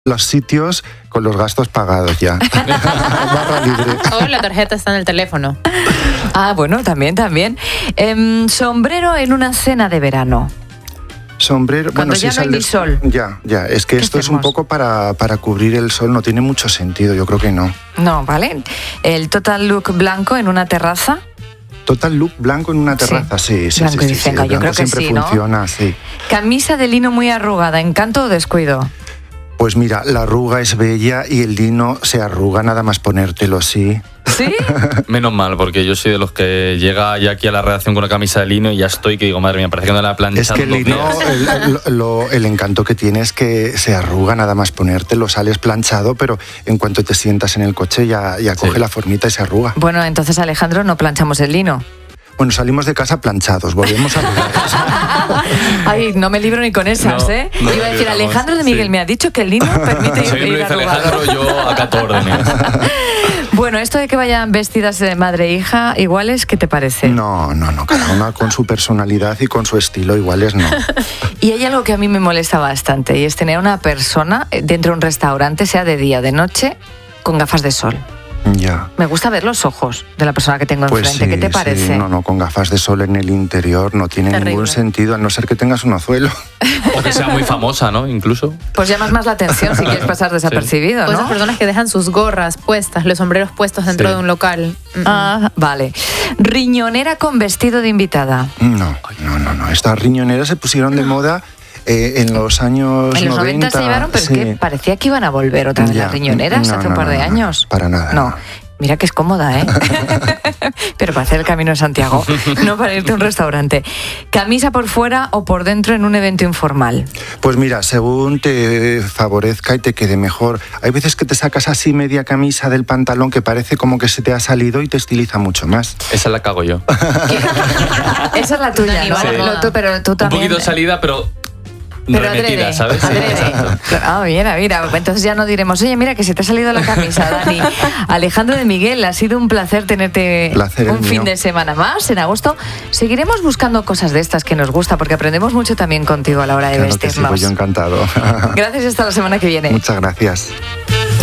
los sitios con los gastos pagados ya. Barra libre. O la tarjeta está en el teléfono. Ah, bueno, también. Sombrero en una cena de verano. Sombrero, cuando bueno, ya si no hay ni sol. Ya, es que esto es un poco para cubrir el sol, no tiene mucho sentido, yo creo que no. No, ¿vale? El total look blanco en una terraza. Total look blanco en una terraza, sí. Blanco y vicenca, yo creo que siempre sí, ¿no? funciona, sí. Camisa de lino muy arrugada, ¿encanto o descuido? Pues mira, la arruga es bella y el lino se arruga nada más ponértelo, sí. ¿Sí? Menos mal, porque yo soy de los que llega ya aquí a la redacción con una camisa de lino y ya estoy que digo, madre mía, parece que no la he planchado. Es que el lino, el encanto que tiene es que se arruga nada más ponértelo, sales planchado, pero en cuanto te sientas en el coche ya coge la formita y se arruga. Bueno, entonces, Alejandro, no planchamos el lino. Bueno, salimos de casa planchados, volvemos a arrugados. Ay, no me libro ni con esas, No, ¿eh? no Iba a decir, Alejandro de Miguel me ha dicho que el lino permite Si ir lo dice arrugado. Alejandro, yo acato órdenes. Bueno, esto de que vayan vestidas de madre e hija, iguales, ¿qué te parece? No, cada una con su personalidad y con su estilo, iguales no. Y hay algo que a mí me molesta bastante, y es tener a una persona dentro de un restaurante, sea de día o de noche, con gafas de sol. Ya. Me gusta ver los ojos de la persona que tengo Pues enfrente. sí, ¿Qué te parece? Sí, no, con gafas de sol en el interior no tiene Terrible. ningún sentido, a no ser que tengas un ozuelo. O que sea muy famosa, ¿no? Incluso. Pues llamas más la atención si quieres pasar desapercibido, O esas ¿no? personas que dejan sus gorras puestas, los sombreros puestos dentro Sí. de un local. Ah, vale. Riñonera con vestido de invitada. No. Estas riñoneras se pusieron de moda en los años 90. En los 90 se llevaron, pero sí. es que parecía que iban a volver otra vez Ya. las riñoneras No, hace un par de años. para nada. No. Mira que es cómoda, ¿eh? Pero para hacer el Camino de Santiago, no para irte a un restaurante. ¿Camisa por fuera o por dentro en un evento informal? Pues mira, según te favorezca y te quede mejor. Hay veces que te sacas así media camisa del pantalón que parece como que se te ha salido y te estiliza mucho más. Esa la cago yo. Esa es la tuya, ¿no? Dani, Pero tú Un también. poquito salida, pero remetida, adrede, ¿sabes? adrede. Ah, mira. Entonces ya no diremos, oye, mira que se te ha salido la camisa, Dani. Alejandro de Miguel, ha sido un placer tenerte Placer el un fin mío. de semana más en agosto. Seguiremos buscando cosas de estas que nos gusta, porque aprendemos mucho también contigo a la hora de Claro que sí, vestirnos. pues yo encantado. Gracias, hasta la semana que viene. Muchas gracias.